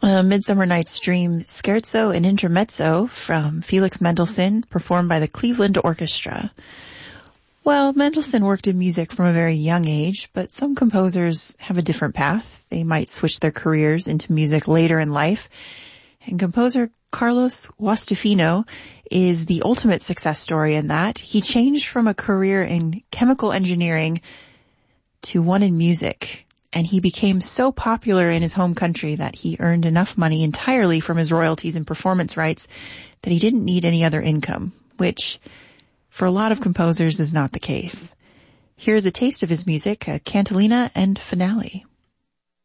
Midsummer Night's Dream Scherzo and Intermezzo from Felix Mendelssohn, performed by the Cleveland Orchestra. Well, Mendelssohn worked in music from a very young age, but some composers have a different path. They might switch their careers into music later in life. And composer Carlos Guastavino is the ultimate success story in that. He changed from a career in chemical engineering to one in music. And he became so popular in his home country that he earned enough money entirely from his royalties and performance rights that he didn't need any other income, which for a lot of composers is not the case. Here's a taste of his music, a cantilena and finale.